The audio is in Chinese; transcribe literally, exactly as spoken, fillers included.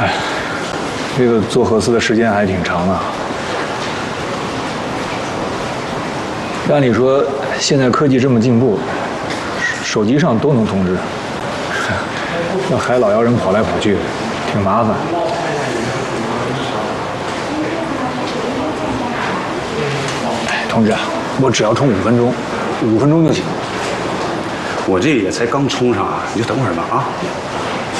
哎，这个做核磁的时间还挺长的。按理说，现在科技这么进步，手机上都能通知，那还老要人跑来跑去，挺麻烦。哎，同志啊，我只要充五分钟，五分钟就行。 我这也才刚充上啊，你就等会儿吧啊。